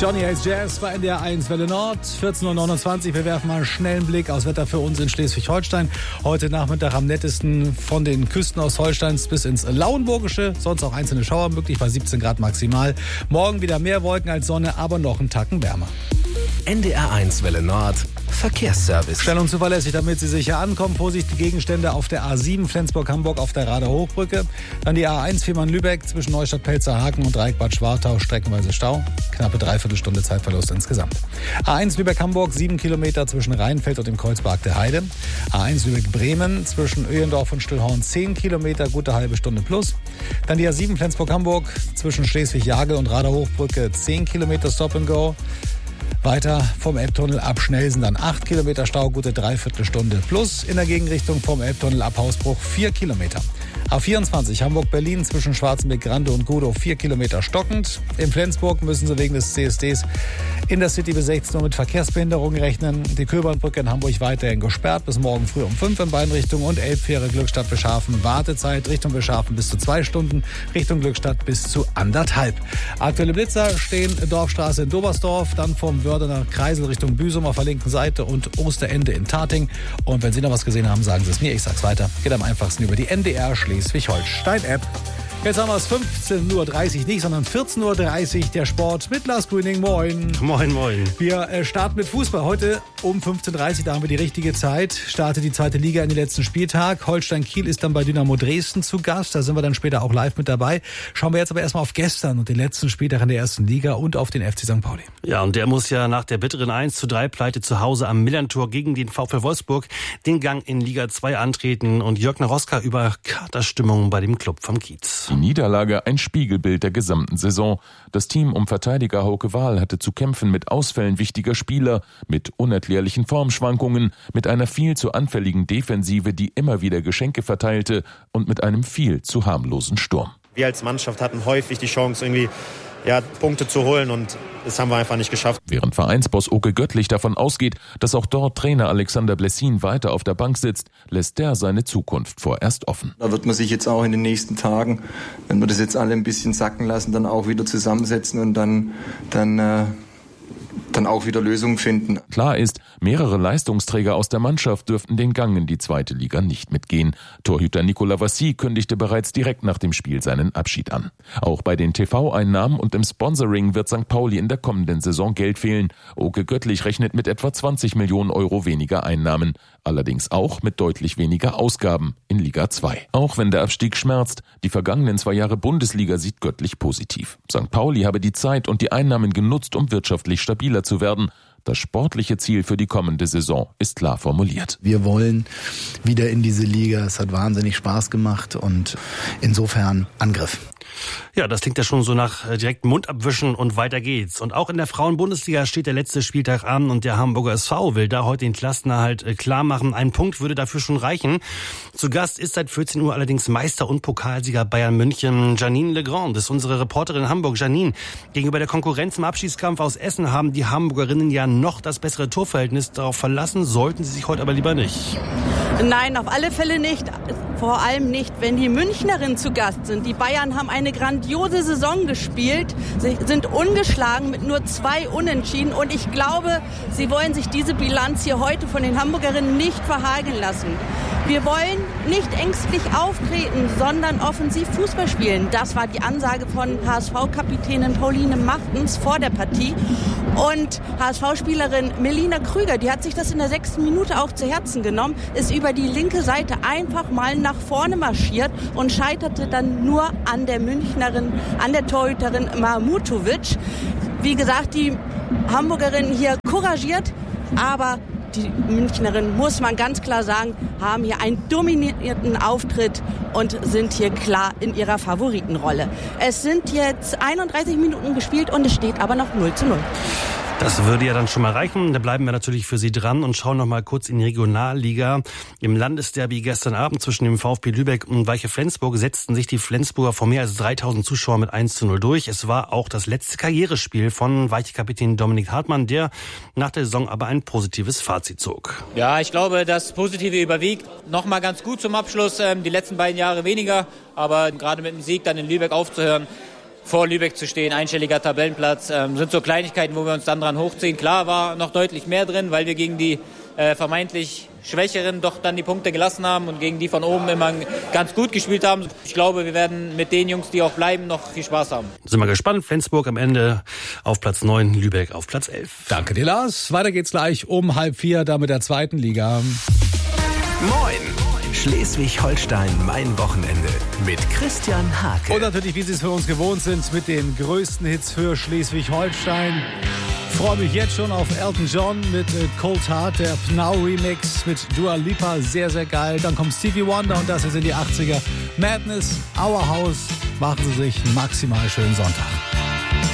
Johnny Hates Jazz bei NDR 1 Welle Nord, 14.29 Uhr. Wir werfen mal einen schnellen Blick aufs Wetter für uns in Schleswig-Holstein. Heute Nachmittag am nettesten von den Küsten Ostholsteins bis ins Lauenburgische. Sonst auch einzelne Schauer möglich, bei 17 Grad maximal. Morgen wieder mehr Wolken als Sonne, aber noch einen Tacken wärmer. NDR 1 Welle Nord, Verkehrsservice. Schnell und zuverlässig, damit Sie sicher ankommen. Vorsicht, die Gegenstände auf der A7 Flensburg-Hamburg auf der Rader Hochbrücke. Dann die A1 Fehmarn-Lübeck zwischen Neustadt-Pelzerhaken und Dreieck-Bad Schwartau, streckenweise Stau. Knappe Dreiviertelstunde Zeitverlust insgesamt. A1 Lübeck-Hamburg, 7 Kilometer zwischen Rheinfeld und dem Kreuzberg der Heide. A1 Lübeck-Bremen zwischen Öhendorf und Stillhorn, 10 Kilometer, gute halbe Stunde plus. Dann die A7 Flensburg-Hamburg zwischen Schleswig-Jagel und Rader Hochbrücke, 10 Kilometer Stop and Go. Weiter vom Elbtunnel ab Schnelsen dann 8 Kilometer Stau, gute Dreiviertelstunde plus. In der Gegenrichtung vom Elbtunnel ab Hausbruch 4 Kilometer. A24 Hamburg-Berlin zwischen Schwarzenbeck-Grande und Gudow 4 Kilometer stockend. In Flensburg müssen Sie wegen des CSDs in der City bis 16 Uhr mit Verkehrsbehinderungen rechnen. Die Köbernbrücke in Hamburg weiterhin gesperrt bis morgen früh um 5 in beiden Richtungen. Und Elbfähre Glückstadt Beschafen, Wartezeit Richtung Beschafen bis zu 2 Stunden, Richtung Glückstadt bis zu 1,5. Aktuelle Blitzer stehen Dorfstraße in Dobersdorf, dann vom Wördener Kreisel Richtung Büsum auf der linken Seite und Osterende in Tating. Und wenn Sie noch was gesehen haben, sagen Sie es mir, ich sag's weiter. Geht am einfachsten über die NDR Schleswig-Holstein-App. Jetzt haben wir es 15.30 Uhr nicht, sondern 14.30 Uhr der Sport mit Lars Grüning. Moin. Moin, moin. Wir starten mit Fußball. Heute um 15.30 Uhr, da haben wir die richtige Zeit. Startet die zweite Liga in den letzten Spieltag. Holstein Kiel ist dann bei Dynamo Dresden zu Gast. Da sind wir dann später auch live mit dabei. Schauen wir jetzt aber erstmal auf gestern und den letzten Spieltag in der ersten Liga und auf den FC St. Pauli. Ja, und der muss ja nach der bitteren 1:3 Pleite zu Hause am Millantor gegen den VfL Wolfsburg den Gang in Liga 2 antreten. Und Jörg Naroska über Katerstimmung bei dem Club vom Kiez. Die Niederlage ein Spiegelbild der gesamten Saison. Das Team um Verteidiger Hauke Wahl hatte zu kämpfen mit Ausfällen wichtiger Spieler, mit unerklärlichen Formschwankungen, mit einer viel zu anfälligen Defensive, die immer wieder Geschenke verteilte und mit einem viel zu harmlosen Sturm. Wir als Mannschaft hatten häufig die Chance, irgendwie Punkte zu holen und das haben wir einfach nicht geschafft. Während Vereinsboss Oke Göttlich davon ausgeht, dass auch dort Trainer Alexander Blessin weiter auf der Bank sitzt, lässt der seine Zukunft vorerst offen. Da wird man sich jetzt auch in den nächsten Tagen, wenn wir das jetzt alle ein bisschen sacken lassen, dann auch wieder zusammensetzen und dann auch wieder Lösungen finden. Klar ist, mehrere Leistungsträger aus der Mannschaft dürften den Gang in die zweite Liga nicht mitgehen. Torhüter Nicolas Vassy kündigte bereits direkt nach dem Spiel seinen Abschied an. Auch bei den TV-Einnahmen und im Sponsoring wird St. Pauli in der kommenden Saison Geld fehlen. Oke Göttlich rechnet mit etwa 20 Millionen Euro weniger Einnahmen. Allerdings auch mit deutlich weniger Ausgaben in Liga 2. Auch wenn der Abstieg schmerzt, die vergangenen 2 Jahre Bundesliga sieht Göttlich positiv. St. Pauli habe die Zeit und die Einnahmen genutzt, um wirtschaftlich stabiler zu werden. Das sportliche Ziel für die kommende Saison ist klar formuliert. Wir wollen wieder in diese Liga. Es hat wahnsinnig Spaß gemacht und insofern Angriff. Ja, das klingt ja schon so nach direkt Mund abwischen und weiter geht's. Und auch in der Frauenbundesliga steht der letzte Spieltag an und der Hamburger SV will da heute den Klassenerhalt klar machen. Ein Punkt würde dafür schon reichen. Zu Gast ist seit 14 Uhr allerdings Meister und Pokalsieger Bayern München. Janine Legrand ist unsere Reporterin in Hamburg. Janine, gegenüber der Konkurrenz im Abschiedskampf aus Essen haben die Hamburgerinnen ja noch das bessere Torverhältnis. Darauf verlassen sollten sie sich heute aber lieber nicht. Nein, auf alle Fälle nicht. Vor allem nicht, wenn die Münchnerinnen zu Gast sind. Die Bayern haben eine grandiose Saison gespielt. Sie sind ungeschlagen mit nur 2 Unentschieden. Und ich glaube, sie wollen sich diese Bilanz hier heute von den Hamburgerinnen nicht verhageln lassen. Wir wollen nicht ängstlich auftreten, sondern offensiv Fußball spielen. Das war die Ansage von HSV-Kapitänin Pauline Martens vor der Partie. Und HSV-Spielerin Melina Krüger, die hat sich das in der 6. Minute auch zu Herzen genommen, ist über die linke Seite einfach mal nach vorne marschiert und scheiterte dann nur an der Münchnerin, an der Torhüterin Mahmutovic. Wie gesagt, die Hamburgerin hier couragiert, aber die Münchnerin, muss man ganz klar sagen, haben hier einen dominierten Auftritt und sind hier klar in ihrer Favoritenrolle. Es sind jetzt 31 Minuten gespielt und es steht aber noch 0:0. Das würde ja dann schon mal reichen. Da bleiben wir natürlich für Sie dran und schauen noch mal kurz in die Regionalliga. Im Landesderby gestern Abend zwischen dem VfB Lübeck und Weiche Flensburg setzten sich die Flensburger vor mehr als 3000 Zuschauern mit 1:0 durch. Es war auch das letzte Karrierespiel von Weiche-Kapitän Dominik Hartmann, der nach der Saison aber ein positives Fazit zog. Ja, ich glaube, das Positive überwiegt. Noch mal ganz gut zum Abschluss. Die letzten beiden Jahre weniger, aber gerade mit dem Sieg dann in Lübeck aufzuhören, vor Lübeck zu stehen, einstelliger Tabellenplatz, sind so Kleinigkeiten, wo wir uns dann dran hochziehen. Klar war noch deutlich mehr drin, weil wir gegen die vermeintlich Schwächeren doch dann die Punkte gelassen haben und gegen die von oben immer ganz gut gespielt haben. Ich glaube, wir werden mit den Jungs, die auch bleiben, noch viel Spaß haben. Sind wir gespannt. Flensburg am Ende auf Platz 9, Lübeck auf Platz 11. Danke dir, Lars. Weiter geht's gleich um 3:30 da mit der zweiten Liga. Moin! Schleswig-Holstein, mein Wochenende mit Christian Hake. Und natürlich, wie Sie es für uns gewohnt sind, mit den größten Hits für Schleswig-Holstein. Ich freue mich jetzt schon auf Elton John mit Cold Heart, der Pnau-Remix mit Dua Lipa, sehr, sehr geil. Dann kommt Stevie Wonder und das ist in die 80er. Madness, Our House. Machen Sie sich einen maximal schönen Sonntag.